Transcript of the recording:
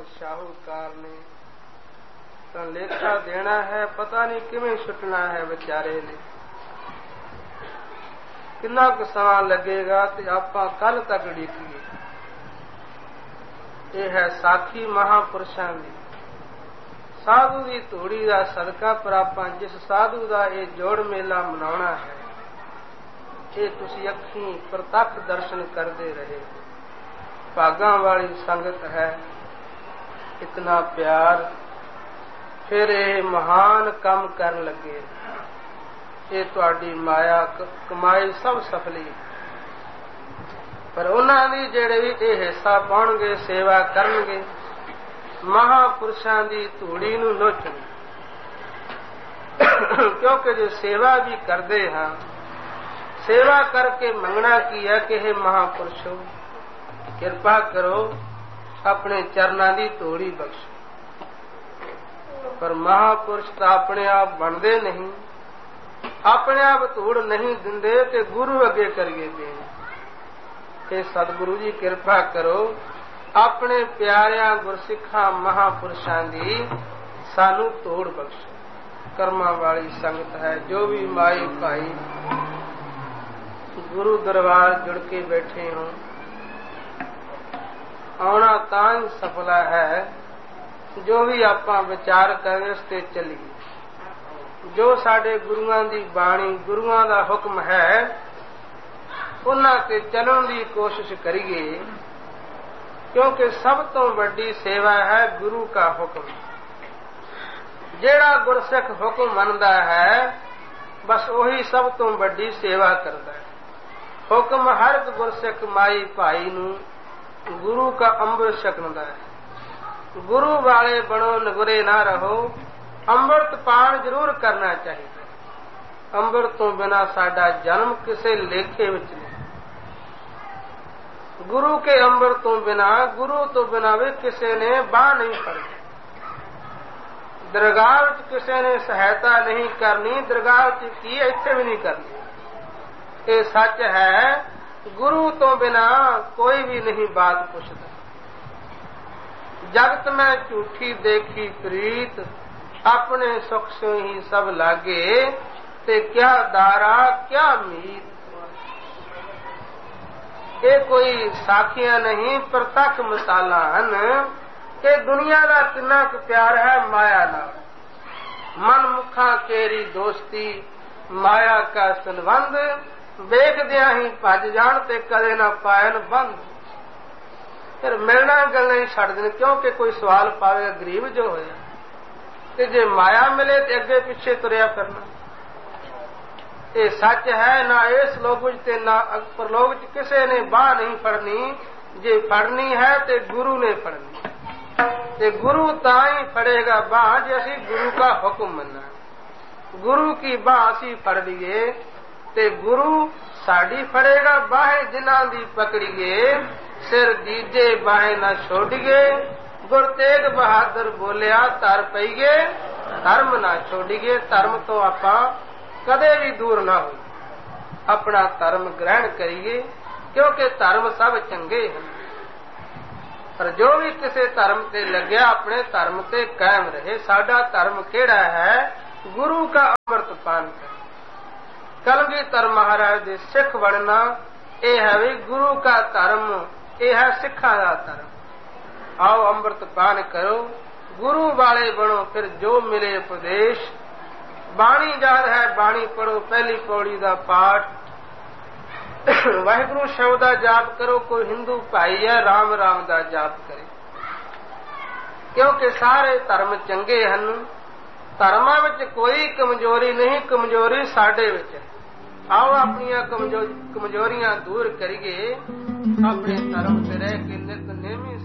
ਸ਼ਾਹੂਕਾਰ ਨੇ ਤਾਂ ਲੇਖਾ ਦੇਣਾ ਹੈ, ਪਤਾ ਨਹੀਂ ਕਿਵੇਂ ਛੁੱਟਣਾ ਹੈ ਵਿਚਾਰੇ ਨੇ। ਕਿੰਨਾ ਕੁ ਸਮਾਂ ਲੱਗੇਗਾ ਤੇ ਆਪਾਂ ਕੱਲ ਤੱਕ ਉਡੀਕੀਏ। ਇਹ ਹੈ ਸਾਖੀ ਮਹਾਂਪੁਰਸ਼ਾਂ ਦੀ, ਸਾਧੂ ਦੀ ਧੂੜੀ ਦਾ ਸਦਕਾ। ਪਰ ਆਪਾਂ ਜਿਸ ਸਾਧੂ ਦਾ ਇਹ ਜੋੜ ਮੇਲਾ ਮਨਾਉਣਾ ਹੈ, ਇਹ ਤੁਸੀਂ ਅੱਖੀਂ ਪ੍ਰਤੱਖ ਦਰਸ਼ਨ ਕਰਦੇ ਰਹੇ। ਭਾਗਾਂ ਵਾਲੀ ਸੰਗਤ ਹੈ, ਇਤਨਾ ਪਿਆਰ। ਫਿਰ ਇਹ ਮਹਾਨ ਕੰਮ ਕਰਨ ਲੱਗੇ। ਇਹ ਤੁਹਾਡੀ ਮਾਇਆ ਕਮਾਈ ਸਭ ਸਫਲੀ। ਪਰ ਉਹਨਾਂ ਦੀ ਜਿਹੜੇ ਵੀ ਇਹ ਹਿੱਸਾ ਪਾਉਣਗੇ, ਸੇਵਾ ਕਰਨਗੇ, ਮਹਾਂਪੁਰਸ਼ਾਂ ਦੀ ਧੂੜੀ ਨੂੰ ਨੋਚਣ। ਕਿਉਂਕਿ ਜੇ ਸੇਵਾ ਵੀ ਕਰਦੇ ਹਾਂ, ਸੇਵਾ ਕਰਕੇ ਮੰਗਣਾ ਕੀ ਹੈ ਕਿ ਇਹ ਮਹਾਂਪੁਰਸ਼ੋ ਕਿਰਪਾ ਕਰੋ, ਆਪਣੇ ਚਰਨਾਂ ਦੀ ਧੂੜੀ ਬਖਸ਼ੋ। ਪਰ ਮਹਾਂਪੁਰਸ਼ ਤਾਂ ਆਪਣੇ ਆਪ ਬਣਦੇ ਨਹੀਂ, ਆਪਣੇ ਆਪ ਧੂੜ ਨਹੀਂ ਦਿੰਦੇ ਤੇ ਗੁਰੂ ਅੱਗੇ ਕਰੀਏ ਬੇਨਤੀ ਕਿ ਸਤਿਗੁਰੂ ਜੀ ਕਿਰਪਾ ਕਰੋ, ਆਪਣੇ ਪਿਆਰਿਆਂ ਗੁਰਸਿੱਖਾਂ ਮਹਾਂਪੁਰਸ਼ਾਂ ਦੀ ਸਾਨੂੰ ਧੂੜ ਬਖਸ਼ੋ। ਕਰਮਾਂ ਵਾਲੀ ਸੰਗਤ ਹੈ। ਜੋ ਵੀ ਮਾਈ ਭਾਈ ਗੁਰੂ ਦਰਬਾਰ ਜੁੜ ਕੇ ਬੈਠੇ ਹੋ, ਆਉਣਾ ਤਾਂ ਹੀ ਸਫਲਾ ਹੈ ਜੋ ਵੀ ਆਪਾਂ ਵਿਚਾਰ ਕਰੇ ਉਸ ਤੇ ਚੱਲੀਏ। ਜੋ ਸਾਡੇ ਗੁਰੂਆਂ ਦੀ ਬਾਣੀ, ਗੁਰੂਆਂ ਦਾ ਹੁਕਮ ਹੈ, ਉਹਨਾਂ ਤੇ ਚੱਲਣ ਦੀ ਕੋਸ਼ਿਸ਼ ਕਰੀਏ। ਕਿਉਂਕਿ ਸਭ ਤੋਂ ਵੱਡੀ ਸੇਵਾ ਹੈ ਗੁਰੂ ਦਾ ਹੁਕਮ। ਜਿਹੜਾ ਗੁਰਸਿੱਖ ਹੁਕਮ ਮੰਨਦਾ ਹੈ, ਬਸ ਉਹੀ ਸਭ ਤੋਂ ਵੱਡੀ ਸੇਵਾ ਕਰਦਾ ਹੈ। ਹੁਕਮ ਹਰ ਇੱਕ ਗੁਰਸਿੱਖ ਮਾਈ ਭਾਈ ਨੂੰ ਗੁਰੂ ਦਾ ਅੰਮ੍ਰਿਤ ਛਕਦਾ ਹੈ। ਗੁਰੂ ਵਾਲੇ ਬਣੋ, ਨਗੁਰੇ ਨਾ ਰਹੋ। ਅੰਮ੍ਰਿਤ ਪਾਨ ਜ਼ਰੂਰ ਕਰਨਾ ਚਾਹੀਦਾ। ਅੰਮ੍ਰਿਤ ਤੋਂ ਬਿਨਾਂ ਸਾਡਾ ਜਨਮ ਕਿਸੇ ਲੇਖੇ ਵਿੱਚ ਨਹੀਂ। ਗੁਰੂ ਕੇ ਅੰਮ੍ਰਿਤ ਤੋਂ ਬਿਨਾਂ, ਗੁਰੂ ਤੋਂ ਬਿਨਾਂ ਵੀ ਕਿਸੇ ਨੇ ਬਾਂਹ ਨਹੀਂ ਫੜਨੀ। ਦਰਗਾਹ ਵਿੱਚ ਕਿਸੇ ਨੇ ਸਹਾਇਤਾ ਨਹੀਂ ਕਰਨੀ। ਦਰਗਾਹ ਵਿੱਚ ਕੀ, ਇੱਥੇ ਵੀ ਨਹੀਂ ਕਰਨੀ। ਇਹ ਸੱਚ ਹੈ, ਗੁਰੂ ਤੋਂ ਬਿਨਾਂ ਕੋਈ ਵੀ ਨਹੀਂ ਬਾਤ ਪੁੱਛਦਾ। ਜਗਤ ਮੈਂ ਝੂਠੀ ਦੇਖੀ ਪ੍ਰੀਤ, ਆਪਣੇ ਸੁਖ ਸੋ ਹੀ ਸਭ ਲਾਗੇ, ਤੇ ਕਿਆ ਦਾਰਾ ਕਿਆ ਮੀਤ। ਇਹ ਕੋਈ ਸਾਖੀਆਂ ਨਹੀਂ, ਪ੍ਰਤੱਖ ਮਿਸਾਲਾਂ ਹਨ ਕਿ ਦੁਨੀਆ ਦਾ ਕਿੰਨਾ ਕੁ ਪਿਆਰ ਹੈ ਮਾਇਆ ਨਾਲ। ਮਨ ਮੁਖਾਂ ਕੇਰੀ ਦੋਸਤੀ, ਮਾਇਆ ਕਾ ਸੰਬੰਧ, ਵੇਖਦਿਆਂ ਹੀ ਭੱਜ ਜਾਣ ਤੇ ਕਦੇ ਨਾ ਪਾਇਨ ਬੰਦ। ਫਿਰ ਮਿਲਣਾ ਗੱਲਾਂ ਹੀ ਛੱਡ ਦੇਣ। ਕਿਉਂਕਿ ਕੋਈ ਸਵਾਲ ਪਾਵੇਗਾ ਗਰੀਬ ਜੋ ਹੋਇਆ, ਤੇ ਜੇ ਮਾਇਆ ਮਿਲੇ ਤੇ ਅੱਗੇ ਪਿੱਛੇ ਤੁਰਿਆ ਫਿਰਨਾ। ਇਹ ਸੱਚ ਹੈ। ਨਾ ਇਸ ਲੋਕ ਵਿੱਚ ਤੇ ਨਾ ਪਰਲੋਕ ਵਿੱਚ ਕਿਸੇ ਨੇ ਬਾਂਹ ਨਹੀਂ ਫੜਨੀ। ਜੇ ਫੜਨੀ ਹੈ ਤੇ ਗੁਰੂ ਨੇ ਫੜਨੀ, ਤੇ ਗੁਰੂ ਤਾਂ ਹੀ ਫੜੇਗਾ ਬਾਂਹ ਜੇ ਅਸੀਂ ਗੁਰੂ ਦਾ ਹੁਕਮ ਮੰਨਣਾ। ਗੁਰੂ ਕੀ ਬਾਂਹ ਅਸੀਂ ਫੜ ਲਈਏ ਤੇ ਗੁਰੂ ਸਾਡੀ ਫੜੇਗਾ ਬਾਹੇ। ਜਿਨ੍ਹਾਂ ਦੀ ਪਕੜੀਏ ਸਿਰ ਦੀਜੇ ਬਾਹੇ ਨਾ ਛੋੜੀਏ। ਗੁਰ ਤੇਗ ਬਹਾਦਰ ਬੋਲਿਆ ਤਰ ਪਈਏ, ਧਰਮ ਨਾ ਛੋੜੀਏ। ਧਰਮ ਤੋਂ ਆਪਾਂ ਕਦੇ ਵੀ ਦੂਰ ਨਾ ਹੋਈਏ, ਆਪਣਾ ਧਰਮ ਗ੍ਰਹਿਣ ਕਰੀਏ। ਕਿਉਂਕਿ ਧਰਮ ਸਭ ਚੰਗੇ ਹਨ, ਪਰ ਜੋ ਵੀ ਕਿਸੇ ਧਰਮ ਤੇ ਲੱਗਿਆ ਆਪਣੇ ਧਰਮ ਤੇ ਕਾਇਮ ਰਹੇ। ਸਾਡਾ ਧਰਮ ਕਿਹੜਾ ਹੈ? ਗੁਰੂ ਦਾ ਅੰਮ੍ਰਿਤ ਪਾਨ ਕਰ। ਕਲਗੀਧਰ ਮਹਾਰਾਜ ਦੇ ਸਿੱਖ ਬਣਨਾ ਇਹ ਹੈ ਵੀ ਗੁਰੂ ਦਾ ਧਰਮ, ਇਹ ਹੈ ਸਿੱਖਾਂ ਦਾ ਧਰਮ। ਆਓ ਅੰਮ੍ਰਿਤ ਪਾਨ ਕਰੋ, ਗੁਰੂ ਵਾਲੇ ਬਣੋ। ਫਿਰ ਜੋ ਮਿਲੇ ਉਪਦੇਸ਼, ਬਾਣੀ ਯਾਦ ਹੈ, ਬਾਣੀ ਪੜੋ। ਪਹਿਲੀ ਪੌੜੀ ਦਾ ਪਾਠ, ਵਾਹਿਗੁਰੂ ਸ਼ਬਦ ਦਾ ਜਾਪ ਕਰੋ। ਕੋਈ ਹਿੰਦੂ ਭਾਈ ਹੈ, ਰਾਮ ਰਾਮ ਦਾ ਜਾਪ ਕਰੇ। ਕਿਉਂਕਿ ਸਾਰੇ ਧਰਮ ਚੰਗੇ ਹਨ, ਧਰਮਾਂ ਵਿੱਚ ਕੋਈ ਕਮਜ਼ੋਰੀ ਨਹੀਂ। ਕਮਜ਼ੋਰੀ ਸਾਡੇ ਵਿੱਚ ਹੈ। ਆਓ ਆਪਣੀਆਂ ਕਮਜ਼ੋਰੀਆਂ ਦੂਰ ਕਰੀਏ, ਆਪਣੇ ਧਰਮ ਤੇ ਰਹਿ ਕੇ ਨਿਤ ਨੇਮੀ